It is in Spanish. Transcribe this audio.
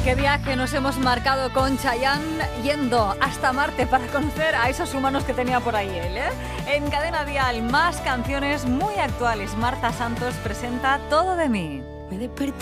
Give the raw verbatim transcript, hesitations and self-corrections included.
Qué viaje nos hemos marcado con Chayanne yendo hasta Marte para conocer a esos humanos que tenía por ahí él, ¿eh? En Cadena Dial, más canciones muy actuales. Marta Santos presenta Todo de mí. Me desperté